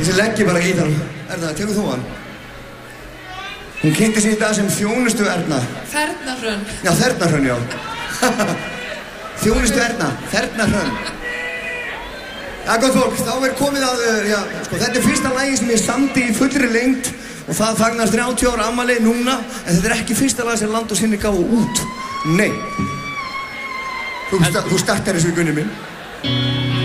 Ég sem leggi bara gítarinn. Erna, tekur þú hann? Hún kynnti sig í dag sem þjónustu Erna. Þernahrönn. Já, Þernahrönn, já. Þjónustu Erna, Þernahrönn. Já, gott fólk, þá komið að, þetta fyrsta lagi sem ég samdi í fullri lengd og það fagnar 30 ára afmæli núna, en þetta ekki fyrsta lag sem Land og Sinni gáfu út. Nei. Þú startar þessu, Gunni minn.